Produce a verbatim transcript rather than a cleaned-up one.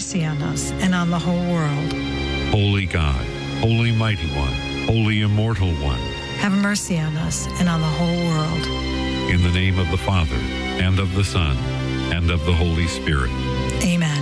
mercy on us and on the whole world. Holy God, Holy Mighty One, Holy Immortal One, have mercy on us and on the whole world. In the name of the Father, and of the Son, and of the Holy Spirit. Amen.